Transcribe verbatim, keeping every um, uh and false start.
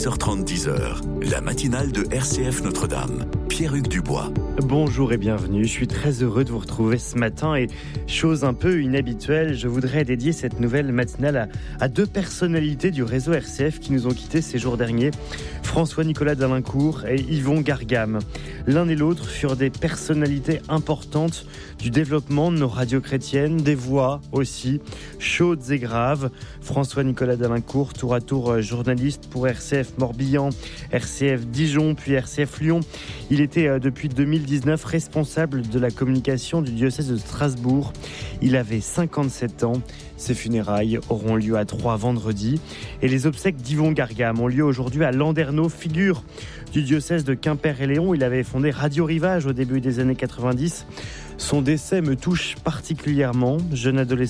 heures trente, dix heures, la matinale de R C F Notre-Dame. Pierre-Hugues Dubois. Bonjour et bienvenue, je suis très heureux de vous retrouver ce matin et chose un peu inhabituelle, je voudrais dédier cette nouvelle matinale à, à deux personnalités du réseau R C F qui nous ont quittés ces jours derniers, François-Nicolas d'Alincourt et Yvon Gargam. L'un et l'autre furent des personnalités importantes du développement de nos radios chrétiennes, des voix aussi, chaudes et graves. François-Nicolas d'Alincourt, tour à tour journaliste pour R C F Morbihan, R C F Dijon, puis R C F Lyon. Il était depuis deux mille dix-neuf responsable de la communication du diocèse de Strasbourg. Il avait cinquante-sept ans. Ses funérailles auront lieu à Troyes vendredi. Et les obsèques d'Yvon Gargam ont lieu aujourd'hui à Landerneau, figure du diocèse de Quimper-et-Léon. Il avait fondé Radio Rivage au début des années quatre-vingt-dix. Son décès me touche particulièrement. Jeune adolescent